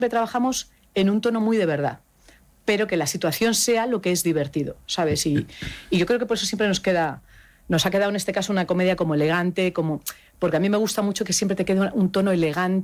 trabajamos en un tono muy de verdad, pero que la situación sea lo que es divertido, ¿sabes? Y yo creo que por eso siempre nos ha quedado en este caso una comedia como elegante, porque a mí me gusta mucho que siempre te quede un tono elegante,